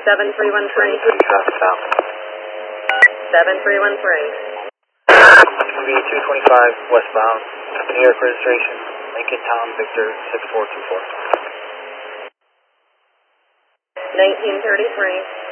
7313. South. 7313. Be 225 westbound. New York registration. Lincoln Tom Victor 6424. 1933.